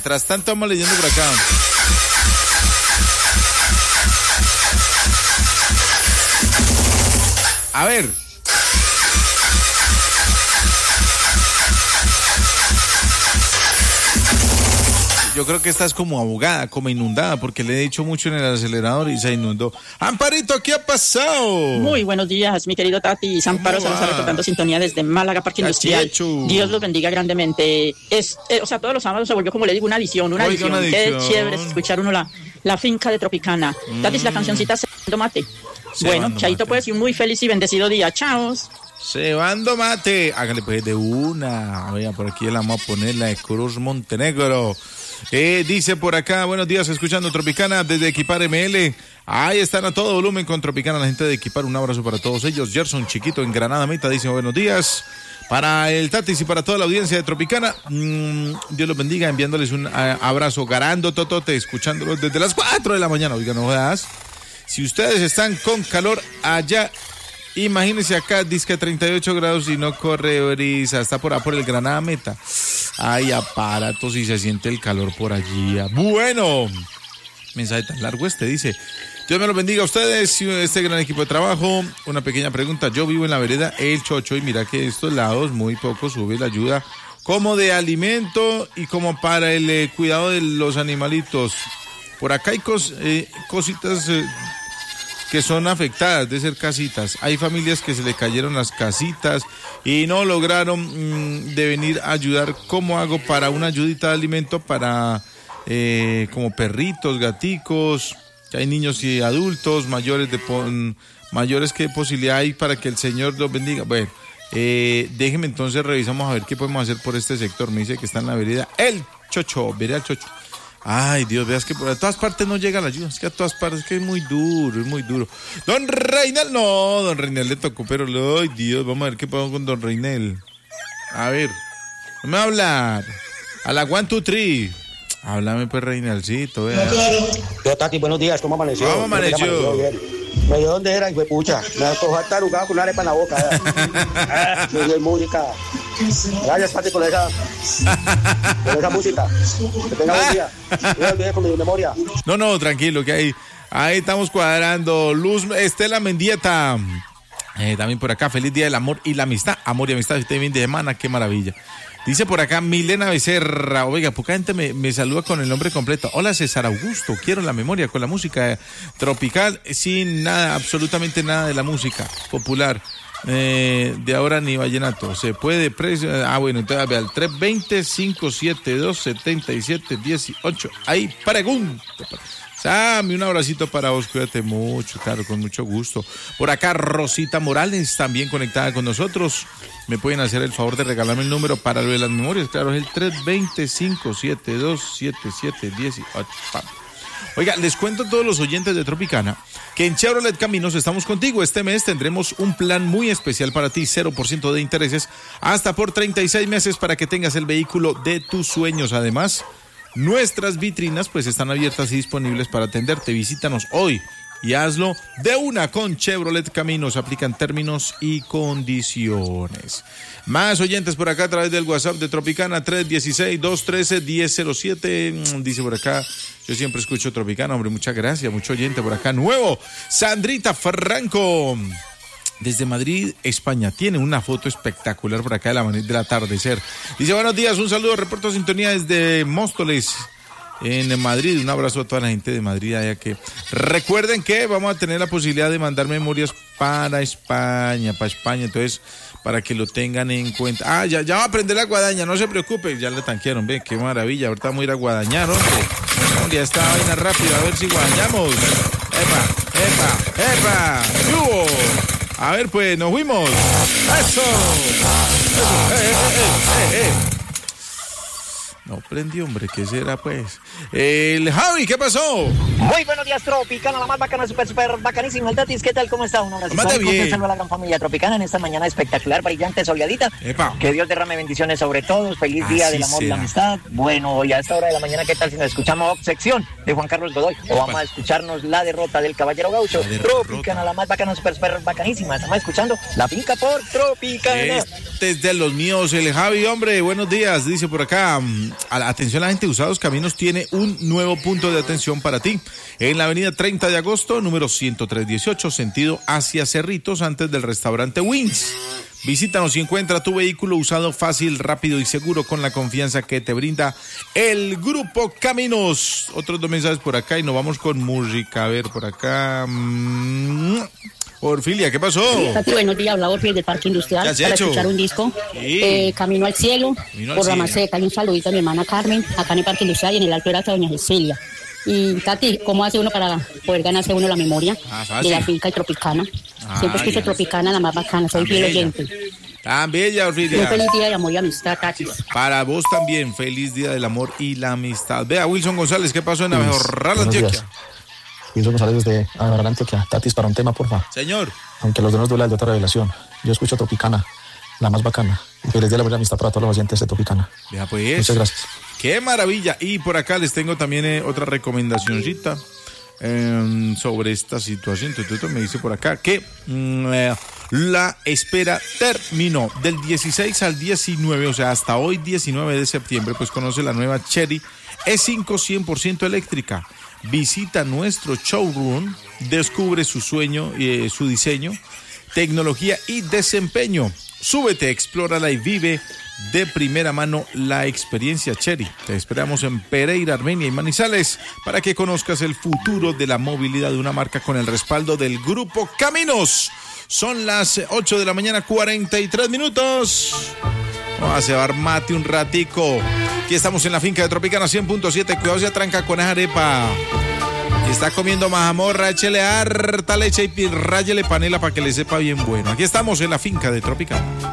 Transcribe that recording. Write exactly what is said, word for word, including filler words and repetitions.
Mientras tanto vamos leyendo por acá. A ver. Yo creo que esta es como ahogada, como inundada, porque le he dicho mucho en el acelerador y se inundó. Amparito, ¿qué ha pasado? Muy buenos días, mi querido Tati. Amparo se nos está reportando sintonía desde Málaga, Parque Industrial. Dios los bendiga grandemente. Es, eh, o sea, todos los sábados se volvió, como le digo, una adicción, una adicción. Qué chévere es escuchar uno la, la finca de Tropicana. Mm. Tati, la cancioncita Cebando Mate. Cebando bueno, chaito mate. Pues, y un muy feliz y bendecido día. Chao. Cebando Mate. Hágale pues de una. Oiga, por aquí le vamos a poner la de Cruz Montenegro. Eh, dice por acá, buenos días, escuchando Tropicana desde Equipar M L. Ahí están a todo volumen con Tropicana, la gente de Equipar. Un abrazo para todos ellos. Gerson Chiquito en Granada Meta dice buenos días. Para el Tatis y para toda la audiencia de Tropicana, mmm, Dios los bendiga, enviándoles un a, abrazo. Garando Totote, escuchándolos desde las cuatro de la mañana. Oigan, no jodas. Si ustedes están con calor allá, imagínense acá, disque treinta y ocho grados y no corre brisa, está por ahí por el Granada Meta. Hay aparatos y se siente el calor por allí. Bueno, mensaje tan largo este, dice, Dios me lo bendiga a ustedes y este gran equipo de trabajo. Una pequeña pregunta, yo vivo en la vereda El Chocho y mira que estos lados muy poco sube la ayuda como de alimento y como para el eh, cuidado de los animalitos. Por acá hay cos, eh, cositas... Eh, que son afectadas de ser casitas. Hay familias que se le cayeron las casitas y no lograron mmm, de venir a ayudar. ¿Cómo hago para una ayudita de alimento para eh, como perritos, gaticos? Hay niños y adultos mayores de pon, mayores que posibilidad hay para que el Señor los bendiga. Bueno, eh, déjenme entonces revisamos a ver qué podemos hacer por este sector. Me dice que está en la vereda El Chocho, vereda El Chocho. Ay, Dios, veas que por todas partes no llega la ayuda, es que a todas partes es que es muy duro, es muy duro. Don Reinel, no, don Reinel le tocó, pero, ay, Dios, vamos a ver qué podemos con don Reinel. A ver, no me va a hablar. A la one, two, three. Háblame pues, Reinalcito, vea. Yo, Tati, buenos días, ¿cómo amaneció? ¿Cómo amaneció? ¿Me dio dónde era, hijo de pucha? Me antojó estar tarugado con una arepa en la boca. Ah, me dio música. Gracias, Tati, por esa, por esa música. Que tenga buen día. No me olvides con mi memoria. No, no, tranquilo, que ahí, ahí estamos cuadrando. Luz Estela Mendieta. Eh, también por acá, feliz día del amor y la amistad. Amor y amistad, este fin de semana, qué maravilla. Dice por acá Milena Becerra, oiga, poca gente me, me saluda con el nombre completo. Hola César Augusto, quiero la memoria con la música tropical, sin nada, absolutamente nada de la música popular. Eh, de ahora ni vallenato. Se puede precio. Ah, bueno, entonces ve al tres dos cero, cinco siete dos, siete siete uno ocho. Ahí pregunta. Sammy, un abracito para vos, cuídate mucho, claro, con mucho gusto. Por acá Rosita Morales, también conectada con nosotros. Me pueden hacer el favor de regalarme el número para lo de las memorias, claro, es el tres dos cero, cinco siete dos, siete siete uno ocho. Oiga, les cuento a todos los oyentes de Tropicana que en Chevrolet Caminos estamos contigo. Este mes tendremos un plan muy especial para ti, cero por ciento de intereses, hasta por treinta y seis meses para que tengas el vehículo de tus sueños. Además, nuestras vitrinas pues están abiertas y disponibles para atenderte. Visítanos hoy y hazlo de una con Chevrolet Caminos. Aplican términos y condiciones. Más oyentes por acá a través del WhatsApp de Tropicana, tres uno seis, dos uno tres, uno cero cero siete. Dice por acá, yo siempre escucho Tropicana, hombre, muchas gracias, mucho oyente por acá. Nuevo, Sandrita Franco, desde Madrid, España. Tiene una foto espectacular por acá de la, del atardecer. Dice, buenos días, un saludo, reporto de sintonía desde Móstoles, en Madrid. Un abrazo a toda la gente de Madrid allá, que recuerden que vamos a tener la posibilidad de mandar memorias para España, para España, entonces para que lo tengan en cuenta. Ah, ya, ya va a aprender la guadaña, no se preocupe, ya le tanquearon, ve, qué maravilla, ahorita vamos a ir a guadañar, hombre. Hombre, ya está vaina rápido, a ver si guadañamos. Epa, epa, epa, ¡yubo! A ver, pues, nos fuimos. ¡Eso! ¡Eso! ¡Eh, eh, eh, eh, eh! No prendió, hombre, ¿qué será, pues? El Javi, ¿qué pasó? Muy buenos días, Tropicana, la más bacana, súper, súper bacanísima. El Tatis, ¿qué tal? ¿Cómo está? Un abrazo. Mate bien. Un saludo a la gran familia Tropicana en esta mañana espectacular, brillante, soleadita. Epa. Que Dios derrame bendiciones sobre todos. Feliz día Así del amor será. y la amistad. Bueno, hoy a esta hora de la mañana, ¿qué tal si nos escuchamos sección de Juan Carlos Godoy? O vamos a escucharnos la derrota del Caballero Gaucho. Tropicana, la más bacana, súper, súper bacanísima. Estamos escuchando La Finca por Tropicana. Este es de los míos, el Javi, hombre, buenos días, dice por acá. a la atención a la gente, Usados Caminos tiene un nuevo punto de atención para ti. En la avenida treinta de agosto, número ciento tres dieciocho, sentido hacia Cerritos, antes del restaurante Wings. Visítanos y encuentra tu vehículo usado fácil, rápido y seguro con la confianza que te brinda el Grupo Caminos. Otros dos mensajes por acá y nos vamos con música. A ver, por acá. Mm. Orfilia, ¿qué pasó? Tati, buenos días, habla Orfilia del Parque Industrial. ¿Qué has para hecho? Escuchar un disco. Sí. Eh, Camino al Cielo, Camino al por cielo. la Maceta. Y un saludito a mi hermana Carmen, acá en el Parque Industrial y en el Alto Era Doña Cecilia. Y Tati, ¿cómo hace uno para poder ganarse uno la memoria Ah, de la finca de Tropicana? Ah, Siempre escucho ya. Tropicana, la más bacana, soy Tan fiel bella. oyente. Tan bella, Un Orfilia. feliz día de amor y amistad, Tati. Para vos también, feliz día del amor y la amistad. Vea, Wilson González, ¿qué pasó en Abejorral, Buenos Antioquia? días. Wilson González desde Abejorral, Antioquia. Tatis, para un tema, porfa. Señor. Aunque los dos nos duela el de otra revelación. Yo escucho Tropicana, la más bacana. Y feliz día de la buena amistad para todos los oyentes de Tropicana. Vea, pues. Muchas gracias. Qué maravilla. Y por acá les tengo también eh, otra recomendacioncita eh, sobre esta situación. Tututo me dice por acá que mm, eh, la espera terminó del dieciséis al diecinueve, o sea, hasta hoy diecinueve de septiembre, pues conoce la nueva Chery E cinco cien por ciento eléctrica. Visita nuestro showroom, descubre su sueño, eh, su diseño, tecnología y desempeño. Súbete, explórala y vive de primera mano la experiencia Chery. Te esperamos en Pereira, Armenia y Manizales para que conozcas el futuro de la movilidad de una marca con el respaldo del Grupo Caminos. Son las ocho de la mañana, cuarenta y tres minutos. Vamos a cebar mate un ratico. Aquí estamos en la finca de Tropicana cien punto siete. Cuidado, se atranca con esa arepa. Y está comiendo mazamorra, échele harta leche y ráyele panela para que le sepa bien bueno. Aquí estamos en la finca de Tropicana.